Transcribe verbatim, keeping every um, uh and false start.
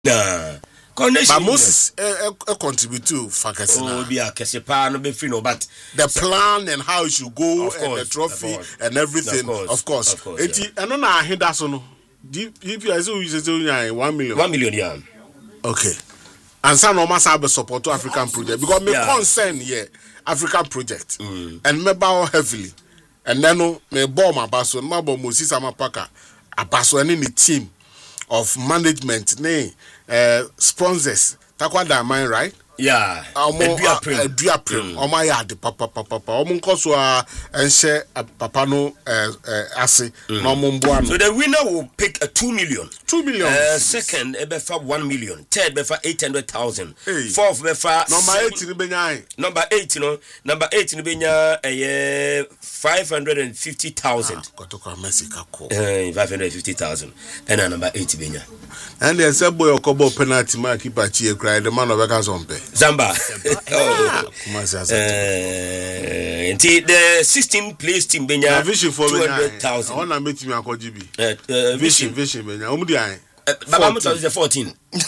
Nah. Connection. But Moses uh, uh, contribute to Fakasi. Oh, be a Kasipa, no be free, no, but the plan and how it should go of and course, the trophy of and everything. Of course, of course. Of course. Yeah. And then I hear that so D P S is one million. One million, yeah. Okay. And some of us have a support to African project because me yeah. concern here African project mm. and me bow heavily. And then no me bomb abaso, my bomb Moses Amapaka, abaso any team of management, ne uh, sponsors. Takwa da mine, right? Yeah. Omo Edua Prim. Omo ya de papa papa papa. Omo nkoso a enche papa no ase na omo mbo ano. So the winner will pick a two million. two million. Uh, second, ebefa one million. Third, ebefa eight hundred thousand. Hey. Fourth, ebefa number eight ni benya. Number eight, you know. Number eight ni benya eh five hundred and fifty thousand. Kotoka Messi kako. Eh, five hundred and fifty thousand. And number eight benya. And then say boy okobo penalty man keeper chie cry the man of Ekazompe. Zamba. Oh. Uh, the sixteen place team benya two hundred thousand. I want to meet me akoji bi. Uh, uh, vision vision benya. Omu di an. Baba Musa is the fourteen.